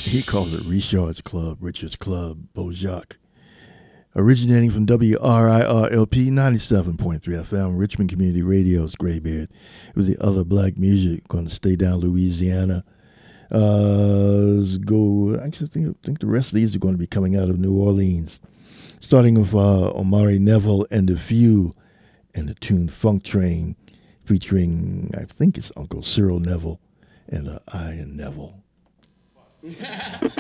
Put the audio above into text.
He calls it Richard's Club, Richard's Club, Bojack. Originating from WRIRLP 97.3 FM, Richmond Community Radio's Graybeard. With the other black music, going to stay down Louisiana. Let's go. Actually, I think the rest of these are going to be coming out of New Orleans. Starting with Omari Neville and the Few and the tune Funk Train, featuring, I think it's Uncle Cyril Neville and I and Neville.